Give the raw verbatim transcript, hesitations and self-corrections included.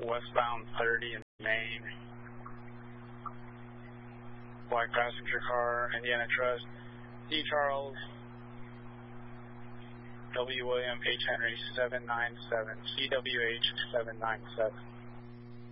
westbound thirty in Maine. Black passenger car, Indiana Trust, D. Charles, W. William, H. Henry, seven nine seven, C W H seven nine seven.